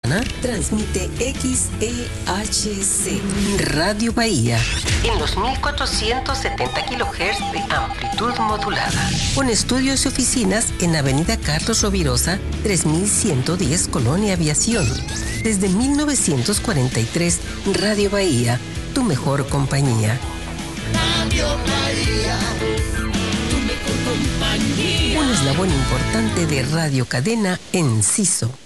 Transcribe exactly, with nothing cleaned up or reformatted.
Transmite X E H C Radio Bahía en los mil cuatrocientos setenta kilohertz de amplitud modulada. Con estudios y oficinas en Avenida Carlos Rovirosa, tres mil ciento diez, Colonia Aviación. Desde mil novecientos cuarenta y tres, Radio Bahía, tu mejor compañía. Radio Bahía, tu mejor compañía. Un eslabón importante de Radio Cadena Enciso.